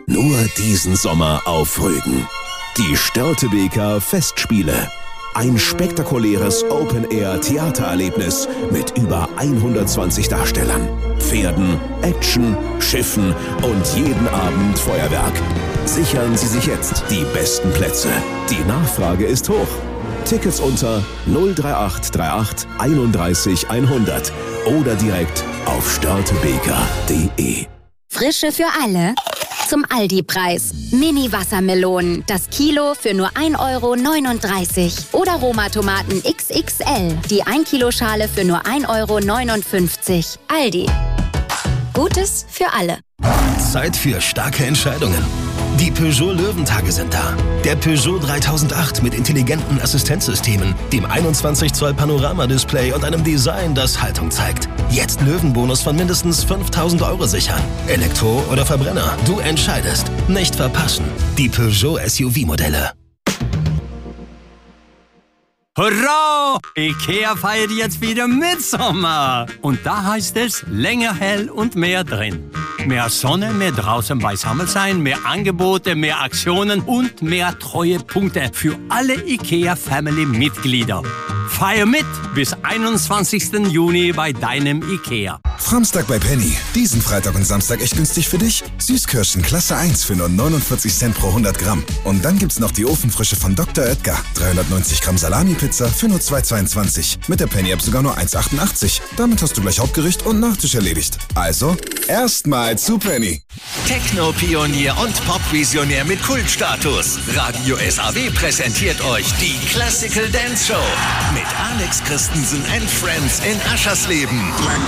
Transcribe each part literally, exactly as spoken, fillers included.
Nur diesen Sommer auf Rügen. Die Störtebeker Festspiele. Ein spektakuläres Open-Air-Theatererlebnis mit über hundertzwanzig Darstellern, Pferden, Action, Schiffen und jeden Abend Feuerwerk. Sichern Sie sich jetzt die besten Plätze. Die Nachfrage ist hoch. Tickets unter null drei acht drei acht einunddreißig hundert oder direkt auf störtebeker punkt de. Frische für alle. Zum Aldi-Preis. Mini-Wassermelonen. Das Kilo für nur ein Euro neununddreißig. Oder Roma-Tomaten X X L. Die ein Kilo Schale für nur ein Euro neunundfünfzig. Aldi. Gutes für alle. Zeit für starke Entscheidungen. Die Peugeot Löwentage sind da. Der Peugeot dreitausendacht mit intelligenten Assistenzsystemen, dem einundzwanzig Zoll Panoramadisplay und einem Design, das Haltung zeigt. Jetzt Löwenbonus von mindestens fünftausend Euro sichern. Elektro oder Verbrenner, du entscheidest. Nicht verpassen. Die Peugeot S U V-Modelle. Hurra! Ikea feiert jetzt wieder Mitsommer. Und da heißt es länger hell und mehr drin. Mehr Sonne, mehr draußen beisammen sein, mehr Angebote, mehr Aktionen und mehr Treuepunkte für alle Ikea-Family-Mitglieder. Feier mit bis einundzwanzigsten Juni bei deinem Ikea. Samstag bei Penny. Diesen Freitag und Samstag echt günstig für dich. Süßkirschen Klasse eins für nur neunundvierzig Cent pro hundert Gramm. Und dann gibt's noch die Ofenfrische von Doktor Oetker. dreihundertneunzig Gramm Salami-Pizza für nur zwei zweiundzwanzig. Mit der Penny-App sogar nur eins achtundachtzig. Damit hast du gleich Hauptgericht und Nachtisch erledigt. Also, erstmal zu Penny. Techno-Pionier und Pop-Visionär mit Kultstatus. Radio S A W präsentiert euch die Classical Dance Show mit Alex Christensen and Friends in Aschersleben.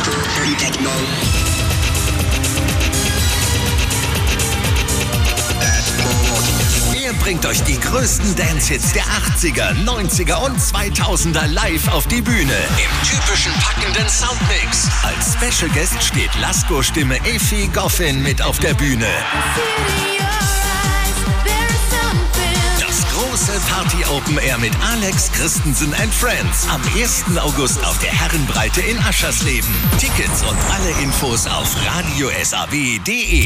Er bringt euch die größten Dance-Hits der achtziger, neunziger und zweitausender live auf die Bühne. Im typischen packenden Soundmix. Als Special Guest steht Lasko-Stimme Effi Goffin mit auf der Bühne. Das große Party Open Air mit Alex Christensen and Friends. Am ersten August auf der Herrenbreite in Aschersleben. Tickets und alle Infos auf radio s a w punkt de.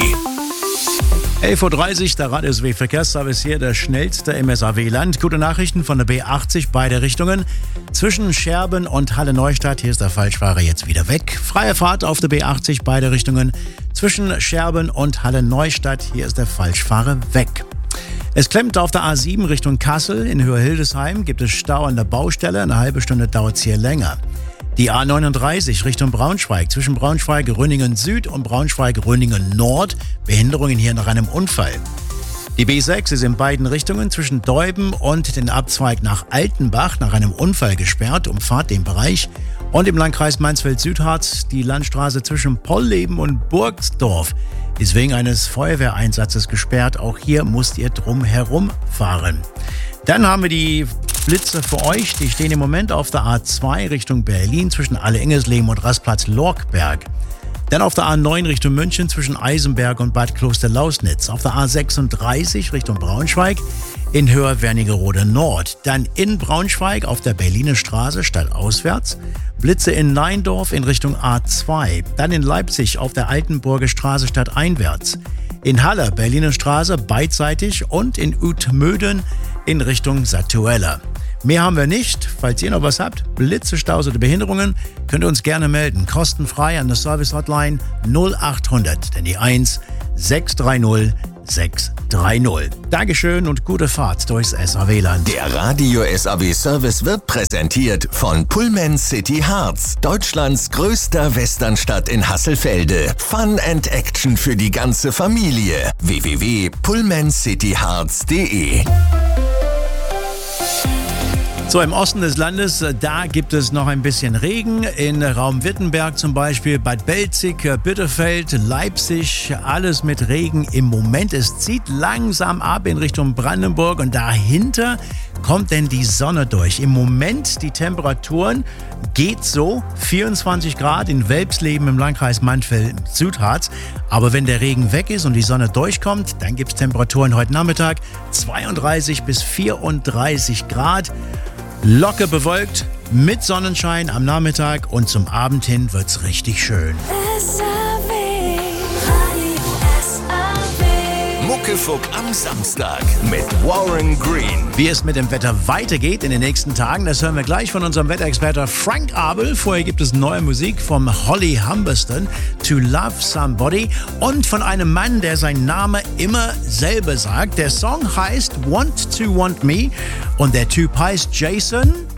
elf Uhr dreißig, der Radio S A W Verkehrsservice hier, der schnellste im S A W-Land. Gute Nachrichten von der B achtzig, beide Richtungen. Zwischen Scherben und Halle-Neustadt, hier ist der Falschfahrer jetzt wieder weg. Freie Fahrt auf der B achtzig, beide Richtungen. Zwischen Scherben und Halle-Neustadt, hier ist der Falschfahrer weg. Es klemmt auf der A sieben Richtung Kassel. In Höher-Hildesheim gibt es Stau an der Baustelle. Eine halbe Stunde dauert es hier länger. Die A neununddreißig Richtung Braunschweig, zwischen Braunschweig-Rönningen Süd und Braunschweig-Rönningen Nord. Behinderungen hier nach einem Unfall. Die B sechs ist in beiden Richtungen zwischen Deuben und den Abzweig nach Altenbach nach einem Unfall gesperrt. Umfahrt den Bereich. Und im Landkreis Mansfeld-Südharz die Landstraße zwischen Polleben und Burgsdorf ist wegen eines Feuerwehreinsatzes gesperrt. Auch hier müsst ihr drum herum fahren. Dann haben wir die Blitze für euch. Die stehen im Moment auf der A zwei Richtung Berlin zwischen Alle-Ingesleben und Rastplatz-Lorkberg. Dann auf der A neun Richtung München zwischen Eisenberg und Bad Kloster-Lausnitz. Auf der A sechsunddreißig Richtung Braunschweig in Höher-Wernigerode Nord. Dann in Braunschweig auf der Berliner Straße stadtauswärts. Blitze in Neindorf in Richtung A zwei. Dann in Leipzig auf der Altenburger Straße stadteinwärts. In Halle Berliner Straße beidseitig und in Utmöden in Richtung Satuella. Mehr haben wir nicht. Falls ihr noch was habt, Blitze, Staus oder Behinderungen, könnt ihr uns gerne melden. Kostenfrei an der Service-Hotline null achthundert, denn die eins sechs drei null sechs drei null. Dankeschön und gute Fahrt durchs S A W-Land. Der Radio S A W-Service wird präsentiert von Pullman City Harz, Deutschlands größter Westernstadt in Hasselfelde. Fun and Action für die ganze Familie. w w w punkt pullman city harz punkt de. So, im Osten des Landes, da gibt es noch ein bisschen Regen. In Raum Wittenberg zum Beispiel, Bad Belzig, Bitterfeld, Leipzig, alles mit Regen im Moment. Es zieht langsam ab in Richtung Brandenburg und dahinter kommt denn die Sonne durch. Im Moment die Temperaturen geht so, vierundzwanzig Grad in Welpsleben im Landkreis Mansfeld-Südharz. Aber wenn der Regen weg ist und die Sonne durchkommt, dann gibt es Temperaturen heute Nachmittag zweiunddreißig bis vierunddreißig Grad. Locker bewölkt, mit Sonnenschein am Nachmittag und zum Abend hin wird's richtig schön. S A W, Radio S A W. Muckefuck am Samstag mit Warren Green. Wie es mit dem Wetter weitergeht in den nächsten Tagen, das hören wir gleich von unserem Wetterexperten Frank Abel. Vorher gibt es neue Musik vom Holly Humberston, To Love Somebody, und von einem Mann, der seinen Namen immer selber sagt. Der Song heißt Want to Want Me und der Typ heißt Jason